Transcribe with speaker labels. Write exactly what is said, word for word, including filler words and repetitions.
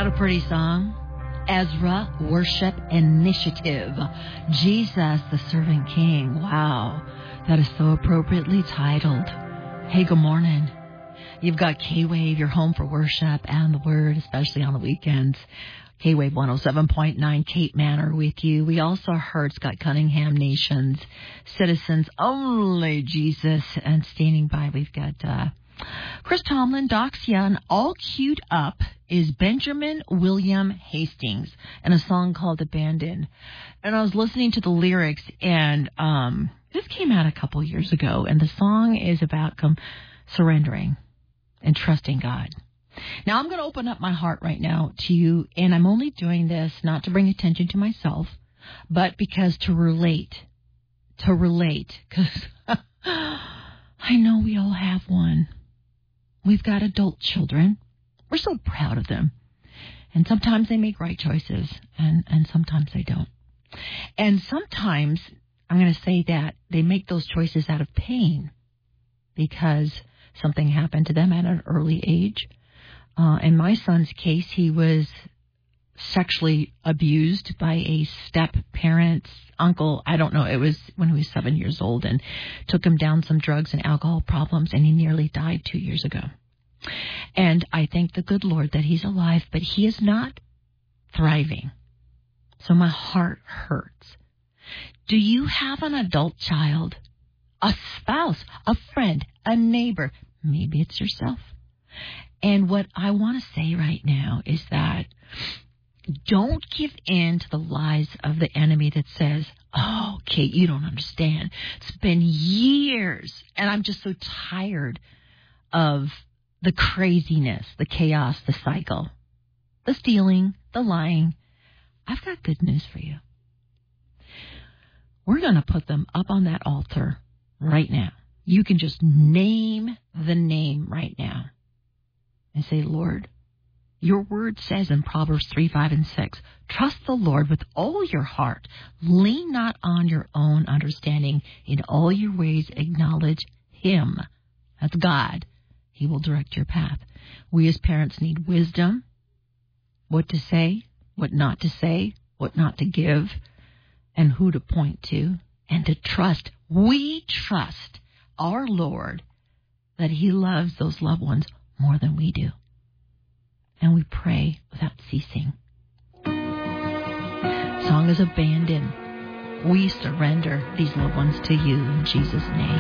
Speaker 1: that a pretty song? Ezra Worship Initiative. Jesus, the Servant King. Wow. That is so appropriately titled. Hey, good morning. You've got K-Wave, your home for worship and the word, especially on the weekends. K-Wave one oh seven point nine, Kate Manor with you. We also heard Scott Cunningham, Nations, Citizens Only, Jesus. And standing by, we've got uh, Chris Tomlin, Doxia, and all queued up is Benjamin William Hastings and a song called Abandon. And I was listening to the lyrics, and um, this came out a couple years ago, and the song is about com- surrendering and trusting God. Now, I'm going to open up my heart right now to you, and I'm only doing this not to bring attention to myself, but because to relate, to relate, because I know we all have one. We've got adult children. We're so proud of them. And sometimes they make right choices, and, and sometimes they don't. And sometimes, I'm going to say that, they make those choices out of pain because something happened to them at an early age. Uh, in my son's case, he was sexually abused by a step-parent's uncle. I don't know. It was when he was seven years old, and took him down some drugs and alcohol problems, and he nearly died two years ago. And I thank the good Lord that he's alive, but he is not thriving. So my heart hurts. Do you have an adult child, a spouse, a friend, a neighbor? Maybe it's yourself. And what I want to say right now is that don't give in to the lies of the enemy that says, oh, Kate, you don't understand. It's been years, and I'm just so tired of the craziness, the chaos, the cycle, the stealing, the lying. I've got good news for you. We're going to put them up on that altar right now. You can just name the name right now and say, Lord, your word says in Proverbs three, five, and six, trust the Lord with all your heart. Lean not on your own understanding. In all your ways acknowledge him. That's God. He will direct your path. We as parents need wisdom, what to say, what not to say, what not to give, and who to point to, and to trust. We trust our Lord that he loves those loved ones more than we do. And we pray without ceasing. Song is Abandon. We surrender these loved ones to you in Jesus' name.